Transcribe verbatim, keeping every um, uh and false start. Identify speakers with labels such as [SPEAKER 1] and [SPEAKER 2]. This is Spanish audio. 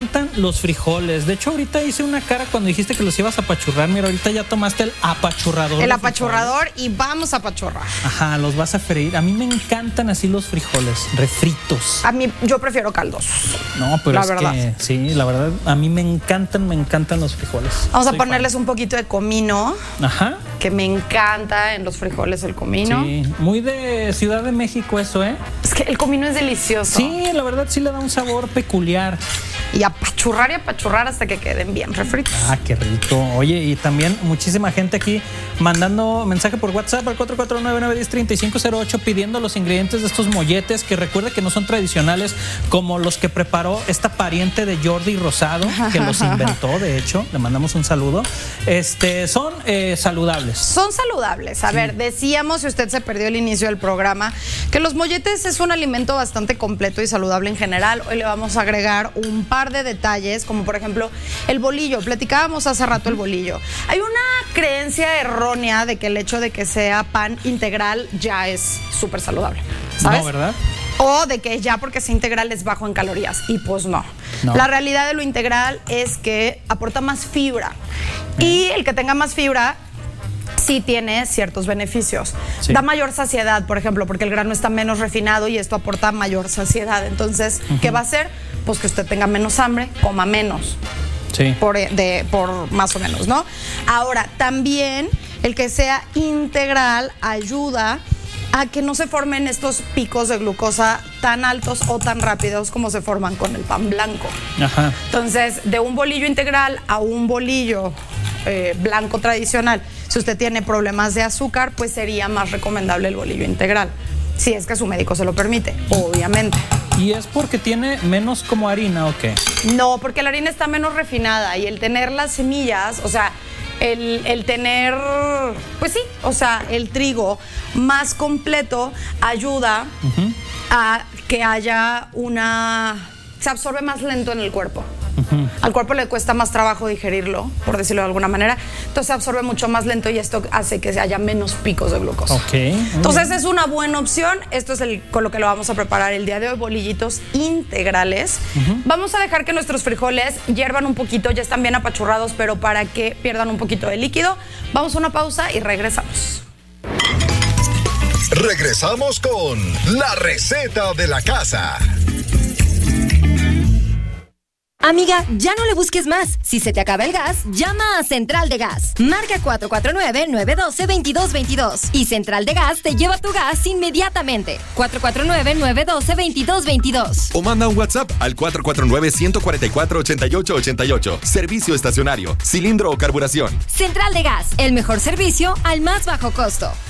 [SPEAKER 1] encantan los frijoles. De hecho, ahorita hice una cara cuando dijiste que los ibas a apachurrar. Mira, ahorita ya tomaste el apachurrador.
[SPEAKER 2] El apachurrador y vamos a apachurrar.
[SPEAKER 1] Ajá, los vas a freír. A mí me encantan así los frijoles, refritos.
[SPEAKER 2] A mí, yo prefiero caldos.
[SPEAKER 1] No, pero
[SPEAKER 2] la
[SPEAKER 1] es
[SPEAKER 2] verdad.
[SPEAKER 1] que sí, la verdad, a mí me encantan, me encantan los frijoles.
[SPEAKER 2] Vamos
[SPEAKER 1] Soy
[SPEAKER 2] a ponerles
[SPEAKER 1] fan.
[SPEAKER 2] un poquito de comino.
[SPEAKER 1] Ajá.
[SPEAKER 2] Que me encanta en los frijoles el comino.
[SPEAKER 1] Sí, muy de Ciudad de México eso, ¿eh?
[SPEAKER 2] Es que el comino es delicioso.
[SPEAKER 1] Sí, la verdad sí le da un sabor peculiar.
[SPEAKER 2] Y apachurrar y apachurrar hasta que queden bien refritos.
[SPEAKER 1] Ah, qué rico. Oye, y también muchísima gente aquí mandando mensaje por WhatsApp al cuatro cuatro nueve, nueve uno cero, tres cinco cero ocho pidiendo los ingredientes de estos molletes, que recuerda que no son tradicionales como los que preparó esta pariente de Jordi Rosado, que los inventó, de hecho. Le mandamos un saludo. Este, son eh, saludables.
[SPEAKER 2] Son saludables. A sí. ver, decíamos, si usted se perdió el inicio del programa, que los molletes es un alimento bastante completo y saludable en general. Hoy le vamos a agregar un par de detalles, como por ejemplo el bolillo. Platicábamos hace rato el bolillo. Hay una creencia errónea de que el hecho de que sea pan integral ya es súper saludable, ¿sabes?
[SPEAKER 1] No, ¿verdad?
[SPEAKER 2] O de que ya porque es integral es bajo en calorías. Y pues no. no. La realidad de lo integral es que aporta más fibra. Mm. Y el que tenga más fibra sí tiene ciertos beneficios. Sí. Da mayor saciedad, por ejemplo, porque el grano está menos refinado y esto aporta mayor saciedad. Entonces, uh-huh. ¿qué va a hacer? Pues que usted tenga menos hambre, coma menos.
[SPEAKER 1] Sí.
[SPEAKER 2] Por, de, por más o menos, ¿no? Ahora, también el que sea integral ayuda a que no se formen estos picos de glucosa tan altos o tan rápidos como se forman con el pan blanco.
[SPEAKER 1] Ajá.
[SPEAKER 2] Entonces, de un bolillo integral a un bolillo eh, blanco tradicional, si usted tiene problemas de azúcar, pues sería más recomendable el bolillo integral, si es que su médico se lo permite, obviamente.
[SPEAKER 1] ¿Y es porque tiene menos como harina o qué?
[SPEAKER 2] No, porque la harina está menos refinada y el tener las semillas, o sea, el, el tener, pues sí, o sea, el trigo más completo ayuda uh-huh. a que haya una... se absorbe más lento en el cuerpo. Uh-huh. Al cuerpo le cuesta más trabajo digerirlo, por decirlo de alguna manera. Entonces se absorbe mucho más lento y esto hace que haya menos picos de glucosa.
[SPEAKER 1] Okay.
[SPEAKER 2] Entonces es una buena opción. Esto es el, con lo que lo vamos a preparar el día de hoy, bolillitos integrales. Uh-huh. Vamos a dejar que nuestros frijoles hiervan un poquito, ya están bien apachurrados, pero para que pierdan un poquito de líquido. Vamos a una pausa y regresamos.
[SPEAKER 3] Regresamos con la receta de la casa.
[SPEAKER 4] Amiga, ya no le busques más. Si se te acaba el gas, llama a Central de Gas. Marca cuatro cuatro nueve, nueve uno dos, dos dos dos dos y Central de Gas te lleva tu gas inmediatamente. cuatro cuatro nueve, nueve uno dos, dos dos dos dos.
[SPEAKER 5] O manda un WhatsApp al cuatro cuatro nueve, uno cuatro cuatro, ocho ocho ocho ocho. Servicio estacionario, cilindro o carburación.
[SPEAKER 4] Central de Gas, el mejor servicio al más bajo costo.